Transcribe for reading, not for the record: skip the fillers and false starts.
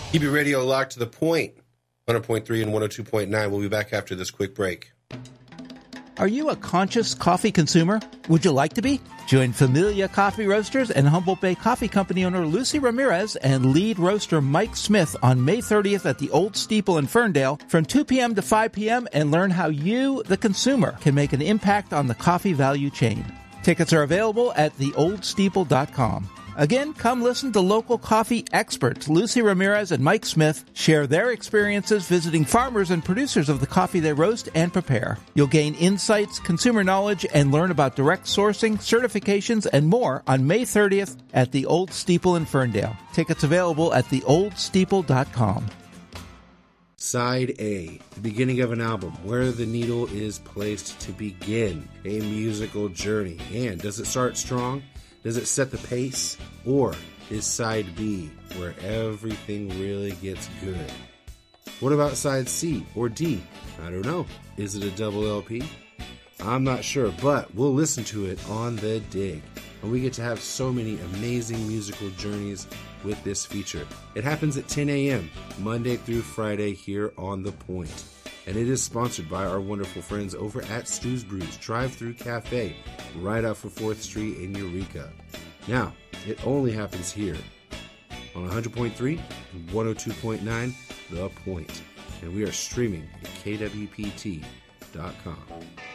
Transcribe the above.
Keep your radio locked to the point. 100.3 and 102.9. We'll be back after this quick break. Are you a conscious coffee consumer? Would you like to be? Join Familia Coffee Roasters and Humboldt Bay Coffee Company owner Lucy Ramirez and lead roaster Mike Smith on May 30th at the Old Steeple in Ferndale from 2 p.m. to 5 p.m. and learn how you, the consumer, can make an impact on the coffee value chain. Tickets are available at theoldsteeple.com. Again, come listen to local coffee experts Lucy Ramirez and Mike Smith share their experiences visiting farmers and producers of the coffee they roast and prepare. You'll gain insights, consumer knowledge, and learn about direct sourcing, certifications, and more on May 30th at the Old Steeple in Ferndale. Tickets available at theoldsteeple.com. Side A, the beginning of an album, where the needle is placed to begin a musical journey. And does it start strong? Does it set the pace? Or is side B, where everything really gets good? What about side C or D? I don't know. Is it a double LP? I'm not sure, but we'll listen to it on The Dig. And we get to have so many amazing musical journeys with this feature. It happens at 10 a.m., Monday through Friday here on The Point. And it is sponsored by our wonderful friends over at Stu's Brews Drive-Thru Cafe, right off of 4th Street in Eureka. Now, it only happens here on 100.3 and 102.9 The Point. And we are streaming at kwpt.com.